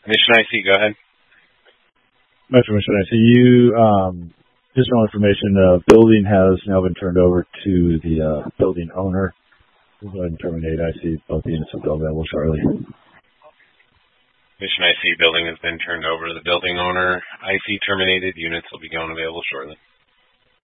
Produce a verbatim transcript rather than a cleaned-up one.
Mission I C, go ahead. Metro Mission I C, you, um, additional information, the uh, building has now been turned over to the uh, building owner. We'll go ahead and terminate I C. Both units will be available shortly. Mission I C building has been turned over to the building owner. I C terminated. Units will be going available shortly.